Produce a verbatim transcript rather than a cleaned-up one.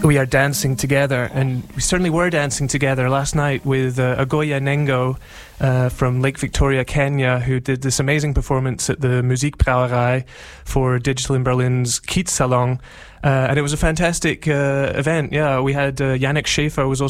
we are dancing together, and we certainly were dancing together last night with uh, Agoya Nengo uh, from Lake Victoria, Kenya, who did this amazing performance at the Musikbrauerei for Digital in Berlin's Kiez Salon. Uh, and it was a fantastic uh, event. Yeah, we had uh, Yannick Schäfer was also